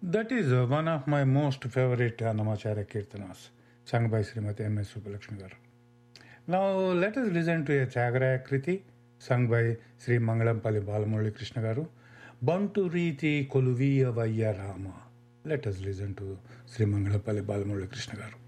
That is one of my most favorite Namacharya Kirtanas, sung by Srimati M.S. Subbulakshmi garu. Now let us listen to a Chagraya Kriti, sung by Sri Mangalampalli Balamurali Krishna garu. Bantu Riti Koluviya Vayya Rama. Let us listen to Sri Mangalampalli Balamurali Krishna garu.